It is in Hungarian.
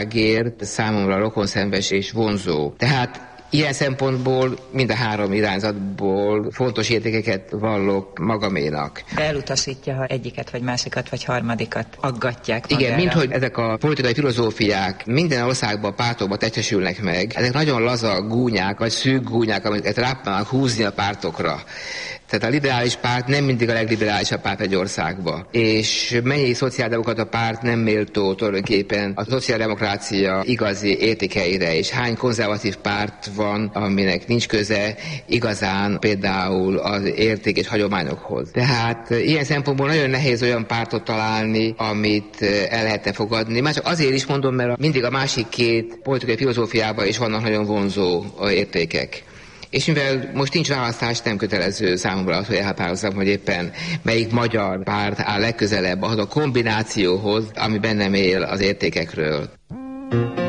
szabadságért számomra rokonszenves és vonzó. Tehát ilyen szempontból mind a három irányzatból fontos értékeket vallok magaménak. Elutasítja, ha egyiket, vagy másikat, vagy harmadikat aggatják magára. Igen, minthogy ezek a politikai filozófiák minden országban, pártokban testesülnek meg, ezek nagyon laza gúnyák, vagy szűk gúnyák, amiket rápálnak húzni a pártokra. Tehát a liberális párt nem mindig a legliberálisabb párt egy országban. És mennyi szociáldemokrata párt nem méltó tulajdonképpen a szociáldemokrácia igazi értékeire, és hány konzervatív párt van, aminek nincs köze igazán például az érték és hagyományokhoz. Tehát ilyen szempontból nagyon nehéz olyan pártot találni, amit el lehetne fogadni. Már csak azért is mondom, mert mindig a másik két politikai filozófiában is vannak nagyon vonzó értékek. És mivel most nincs választás, nem kötelező számomra az, hogy elhatározzam, hogy éppen melyik magyar párt áll legközelebb ahhoz a kombinációhoz, ami bennem él az értékekről.